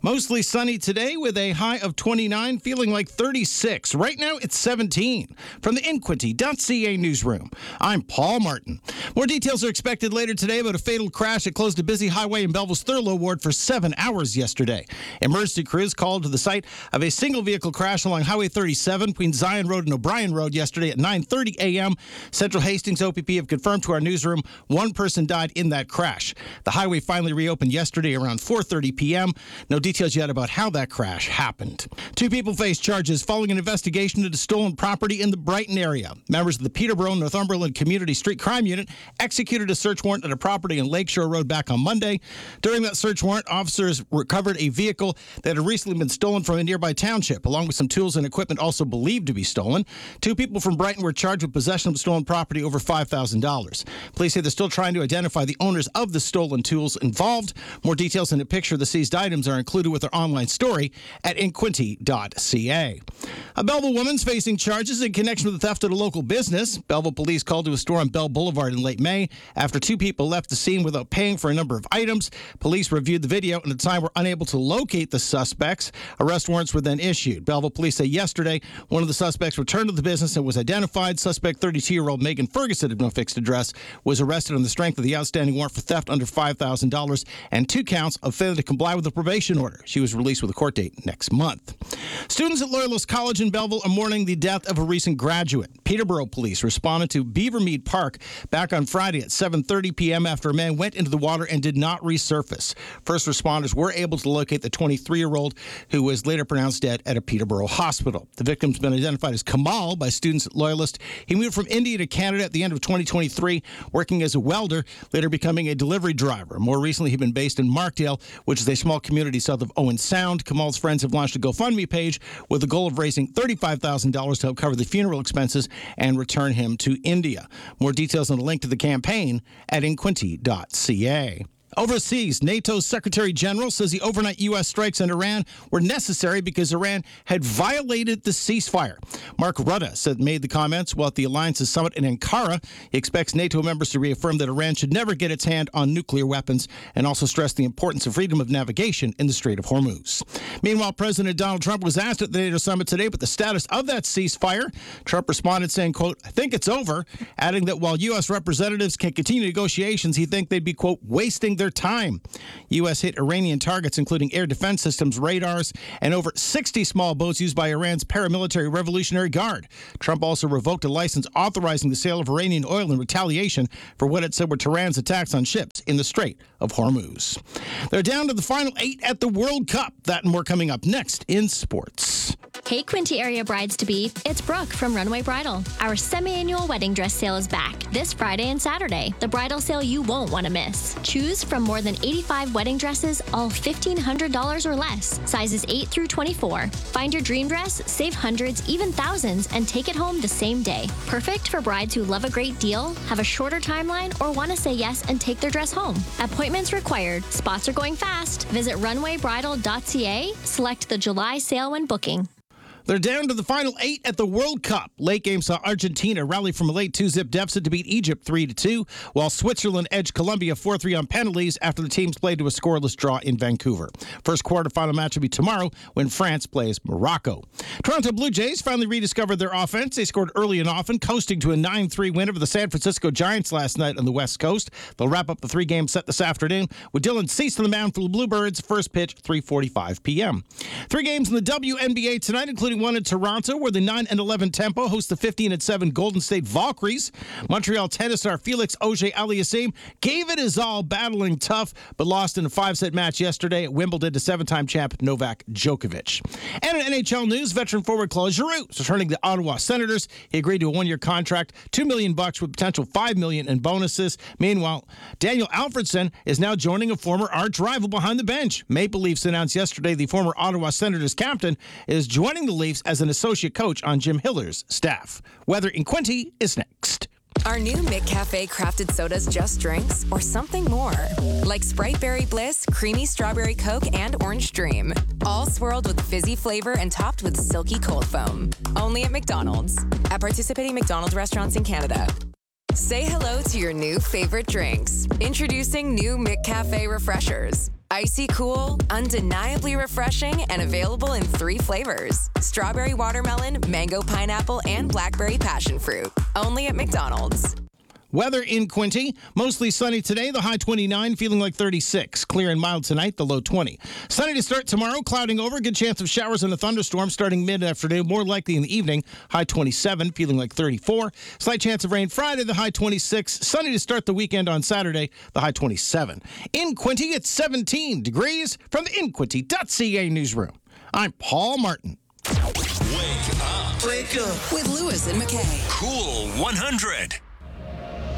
Mostly sunny today with a high of 29, feeling like 36. Right now, it's 17. From the InQuinty.ca newsroom, I'm Paul Martin. More details are expected later today about a fatal crash that closed a busy highway in Belleville's Thurlow Ward for 7 hours yesterday. Emergency crews called to the site of a single-vehicle crash along Highway 37 between Zion Road and O'Brien Road yesterday at 9:30 a.m. Central Hastings OPP have confirmed to our newsroom one person died in that crash. The highway finally reopened yesterday around 4:30 p.m. No details yet about how that crash happened. Two people face charges following an investigation into stolen property in the Brighton area. Members of the Peterborough Northumberland Community Street Crime Unit executed a search warrant at a property in Lakeshore Road back on Monday. During that search warrant, officers recovered a vehicle that had recently been stolen from a nearby township, along with some tools and equipment also believed to be stolen. Two people from Brighton were charged with possession of stolen property over $5,000. Police say they're still trying to identify the owners of the stolen tools involved. More details and a picture of the seized items are included with our online story at InQuinty.ca. A Belleville woman's facing charges in connection with the theft at a local business. Belleville police called to a store on Bell Boulevard in late May after two people left the scene without paying for a number of items. Police reviewed the video and at the time were unable to locate the suspects. Arrest warrants were then issued. Belleville police say yesterday one of the suspects returned to the business and was identified. Suspect 32-year-old Megan Ferguson of no fixed address was arrested on the strength of the outstanding warrant for theft under $5,000 and 2 counts of failure to comply with the probation order. She was released with a court date next month. Students at Loyalist College in Belleville are mourning the death of a recent graduate. Peterborough police responded to Beavermead Park back on Friday at 7:30 p.m. after a man went into the water and did not resurface. First responders were able to locate the 23-year-old who was later pronounced dead at a Peterborough hospital. The victim's been identified as Kamal by students at Loyalist. He moved from India to Canada at the end of 2023, working as a welder, later becoming a delivery driver. More recently, he'd been based in Markdale, which is a small community south of Owen Sound. Kamal's friends have launched a GoFundMe page with the goal of raising $35,000 to help cover the funeral expenses and return him to India. More details and a link to the campaign at InQuinty.ca. Overseas, NATO's Secretary General says the overnight U.S. strikes on Iran were necessary because Iran had violated the ceasefire. Mark Rutte made the comments while at the Alliance's summit in Ankara. He expects NATO members to reaffirm that Iran should never get its hand on nuclear weapons and also stress the importance of freedom of navigation in the Strait of Hormuz. Meanwhile, President Donald Trump was asked at the NATO summit today about the status of that ceasefire. Trump responded saying, quote, "I think it's over," adding that while U.S. representatives can continue negotiations, he thinks they'd be, quote, wasting their time. U.S. hit Iranian targets, including air defense systems, radars, and over 60 small boats used by Iran's paramilitary Revolutionary Guard. Trump also revoked a license authorizing the sale of Iranian oil in retaliation for what it said were Tehran's attacks on ships in the Strait of Hormuz. They're down to the final 8 at the World Cup. That and more coming up next in sports. Hey, Quinty area brides-to-be, it's Brooke from Runway Bridal. Our semi-annual wedding dress sale is back this Friday and Saturday. The bridal sale you won't want to miss. Choose from more than 85 wedding dresses, all $1,500 or less, sizes 8 through 24. Find your dream dress, save hundreds, even thousands, and take it home the same day. Perfect for brides who love a great deal, have a shorter timeline, or want to say yes and take their dress home. Appointments required. Spots are going fast. Visit runwaybridal.ca. Select the July sale when booking. They're down to the final 8 at the World Cup. Late game saw Argentina rally from a late 2-zip deficit to beat Egypt 3-2, while Switzerland edged Colombia 4-3 on penalties after the teams played to a scoreless draw in Vancouver. First quarterfinal match will be tomorrow when France plays Morocco. Toronto Blue Jays finally rediscovered their offense. They scored early and often, coasting to a 9-3 win over the San Francisco Giants last night on the West Coast. They'll wrap up the 3-game set this afternoon with Dylan Cease on the mound for the Bluebirds. First pitch, 3:45 p.m. 3 games in the WNBA tonight, including one in Toronto, where the 9-11 Tempo hosts the 15-7 Golden State Valkyries. Montreal tennis star Felix Auger-Aliassime gave it his all, battling tough, but lost in a 5-set match yesterday at Wimbledon to 7-time champ Novak Djokovic. And in NHL news, veteran forward Claude Giroux is returning to the Ottawa Senators. He agreed to a 1-year contract, $2 million with potential $5 million in bonuses. Meanwhile, Daniel Alfredson is now joining a former arch rival behind the bench. Maple Leafs announced yesterday the former Ottawa Senators captain is joining the Leafs as an associate coach on Jim Hiller's staff. Weather in Quinty is next. Are new McCafe crafted sodas just drinks or something more? Like Sprite Berry Bliss, Creamy Strawberry Coke, and Orange Dream. All swirled with fizzy flavor and topped with silky cold foam. Only at McDonald's. At participating McDonald's restaurants in Canada. Say hello to your new favorite drinks. Introducing new McCafe Refreshers. Icy cool, undeniably refreshing, and available in 3 flavors. Strawberry watermelon, mango pineapple, and blackberry passion fruit. Only at McDonald's. Weather in Quincy, mostly sunny today, the high 29, feeling like 36. Clear and mild tonight, the low 20. Sunny to start tomorrow, clouding over, good chance of showers and a thunderstorm starting mid-afternoon, more likely in the evening, high 27, feeling like 34. Slight chance of rain Friday, the high 26. Sunny to start the weekend on Saturday, the high 27. In Quincy, it's 17 degrees from the InQuincy.ca newsroom. I'm Paul Martin. Wake up. Wake up. With Lewis and McKay. Cool 100.